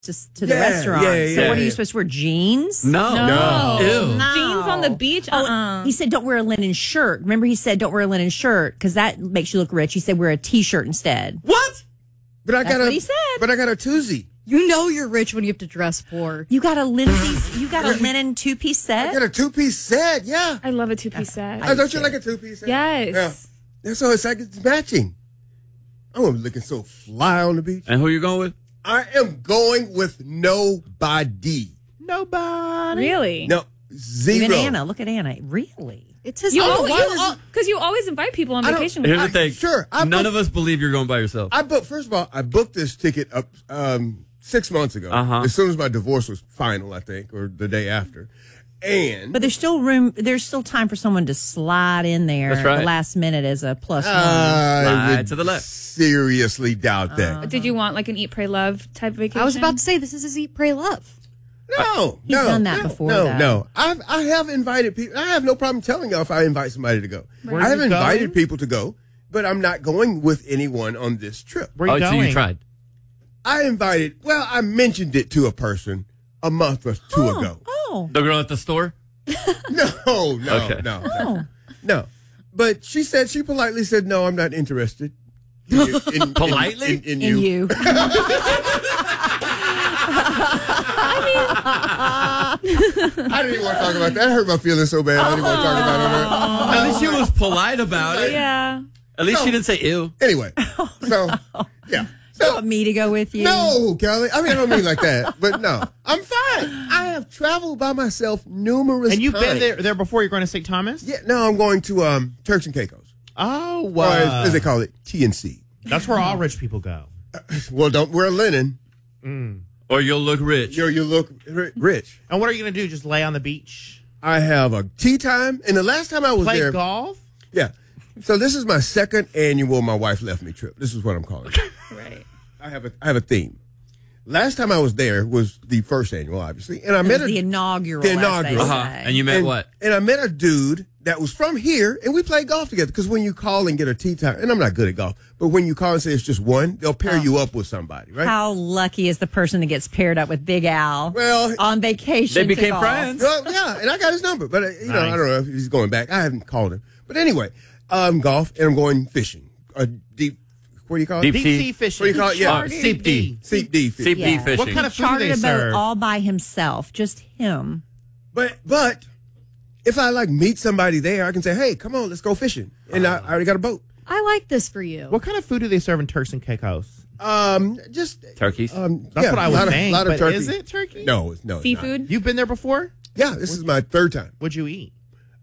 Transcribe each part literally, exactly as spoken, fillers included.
to, to the Yeah, restaurant. yeah, yeah, so what are yeah. you supposed to wear? Jeans? No. No. Ew. No. Jeans on the beach? Oh, Uh-uh. he said don't wear a linen shirt. Remember he said don't wear a linen shirt because that makes you look rich. He said wear a T-shirt instead. What? But I That's got a, what he said. But I got a twosie. You know you're rich when you have to dress poor. You got a Lindsay's. You got a linen two-piece I set. got a two-piece set, yeah. I love a two-piece set. I don't you like a two-piece set? Yes. Yeah. And so it's like it's matching. I'm looking so fly on the beach. And who you going with? I am going with nobody. Nobody. Really? No, zero. Even Anna. Look at Anna. Really? It's his You Oh, always, why you is al- it- because you always invite people on I don't- vacation with Here's you. the thing. Sure, I None booked- of us believe you're going by yourself. I booked. First of all, I booked this ticket up um, six months ago. Uh-huh. As soon as my divorce was final, I think, or the day after. And But there's still room. There's still time for someone to slide in there That's at right. the last minute as a plus one. I Slide would to the left. seriously doubt that. Did you want like an eat, pray, love type vacation? I was about to say this is his eat, pray, love. No, He's no, done that no, before, No, though. no. I've I have invited people. I have no problem telling y'all if I invite somebody to go. Where I are have you invited going? people to go, but I'm not going with anyone on this trip. Where are Oh, you so going? you tried. I invited. Well, I mentioned it to a person a month or two ago. Oh, The girl at the store? No, no, Okay. no, no, no. But she said she politely said, "No, I'm not interested." In, you- in- Politely? in, in, in in you. you. I didn't even want to talk about that. That hurt my feelings so bad. I didn't want to talk about it. on At least she was polite about it. Yeah. At least she didn't say ew. there. Anyway, so yeah. You So want me to go with you? no, Kelly. I mean, I don't mean like that, but no, I'm fine. I have traveled by myself numerous. And you've times. been there, there before. You're going to Saint Thomas? Yeah. No, I'm going to um, Turks and Caicos, Oh, or wow. as, as they call it, T N C. That's where all rich people go. Well, don't wear linen. Or you'll look rich. You you look ri- rich. And what are you going to do? Just lay on the beach? I have a tea time, and the last time I was Play there, golf? yeah. So this is my second annual "My Wife Left Me" trip. This is what I'm calling it. Right. I have a I have a theme. Last time I was there was the first annual, obviously, and I It met was a the inaugural. the as they inaugural. Uh-huh. say. And you met and, what? And I met a dude that was from here, and we played golf together. Because when you call and get a tea time, and I'm not good at golf, but when you call and say it's just one, they'll pair you up with somebody, right? How lucky is the person that gets paired up with Big Al Well, on vacation? They to became golf? friends. Well, yeah, and I got his number, but uh, you know, Nice. I don't know if he's going back. I haven't called him, but anyway, um, golf, and I'm going fishing. A deep, what do you call it? Deep Deep sea. sea fishing. What do you call it? Yeah. Uh, Seep D. Seep D fishing. Seep D Yeah. fishing. What kind of food do Chartered they a boat serve? all by himself, just him. But but if I like meet somebody there, I can say, "Hey, come on, let's go fishing," and I, I already got a boat. I like this for you. What kind of food do they serve in Turks and Caicos? Um, just Turkeys. um, That's yeah, what I a would lot of, think. lot of But turkey. is it turkey? No, it's no it's not. Seafood? You've been there before? Yeah, this is my third time. What'd you eat?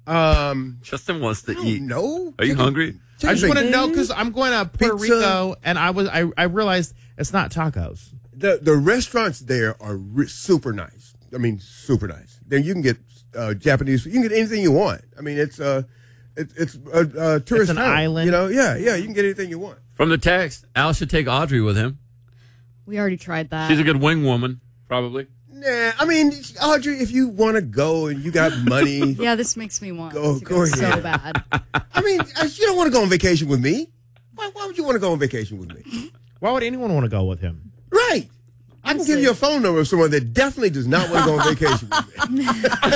Um, Justin wants to I eat. don't know. Are you Chicken- hungry? chicken I just want to bacon. know because I'm going to Puerto Pizza. Rico, and I was I, I realized it's not tacos. The the restaurants there are re- super nice. I mean, super nice. Then you can get uh, Japanese. You can get anything you want. I mean, it's uh, it, it's a, a tourist It's an town, island. You know, yeah, yeah. You can get anything you want. From the text, Al should take Audrey with him. We already tried that. She's a good wing woman, probably. Nah, I mean, Audrey, if you want to go and you got money, yeah, this makes me want Go- to go go ahead. so bad. I mean, uh, you don't want to go on vacation with me. Why, why would you want to go on vacation with me? Why would anyone want to go with him? Right. I can give you a phone number of someone that definitely does not want to go on vacation with me.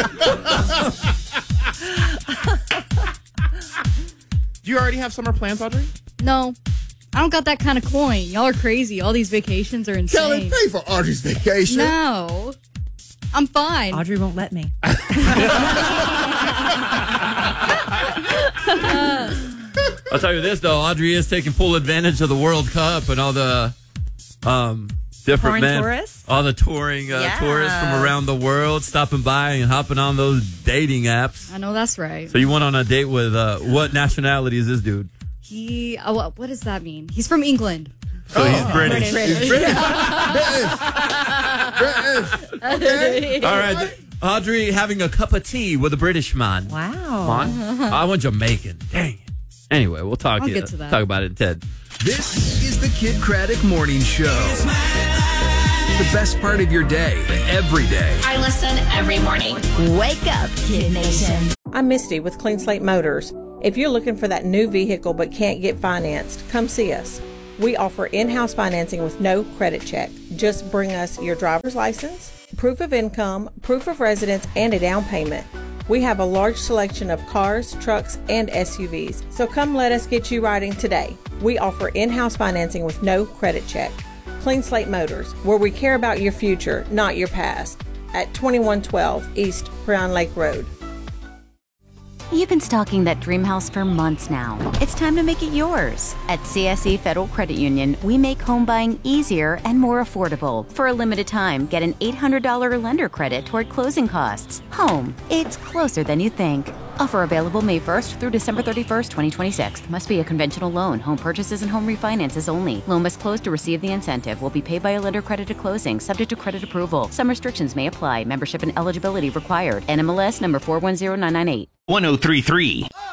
Do you already have summer plans, Audrey? No, I don't got that kind of coin. Y'all are crazy. All these vacations are Kelly, insane. pay for Audrey's vacation. No, I'm fine. Audrey won't let me. I'll tell you this, though. Audrey is taking full advantage of the World Cup and all the um, different Foreign men, tourists? all the touring uh, Yes. tourists from around the world stopping by and hopping on those dating apps. I know that's right. So you went on a date with uh, what nationality is this dude? He, oh, what, what does that mean? He's from England. So he's British. It's British. British. British. Okay. All right, th- Audrey having a cup of tea with a British man. Wow. Fun. I want Jamaican. Dang it. Anyway, we'll talk. I'll uh, get to that. Talk about it in Ted. This is the Kid Craddock Morning Show. The best part of your day, every day. I listen every morning. Wake up, Kid Nation. I'm Misty with Clean Slate Motors. If you're looking for that new vehicle but can't get financed, come see us. We offer in-house financing with no credit check. Just bring us your driver's license, proof of income, proof of residence, and a down payment. We have a large selection of cars, trucks, and S U Vs, so come let us get you riding today. We offer in-house financing with no credit check. Clean Slate Motors, where we care about your future, not your past, at twenty-one twelve East Crown Lake Road. You've been stalking that dream house for months now. It's time to make it yours. At C S E Federal Credit Union, we make home buying easier and more affordable. For a limited time, get an eight hundred dollars lender credit toward closing costs. Home, it's closer than you think. Offer available May first through December thirty-first, twenty twenty-six. Must be a conventional loan. Home purchases and home refinances only. Loan must close to receive the incentive. Will be paid by a lender credit at closing, subject to credit approval. Some restrictions may apply. Membership and eligibility required. N M L S number four one zero nine nine eight. one oh three point three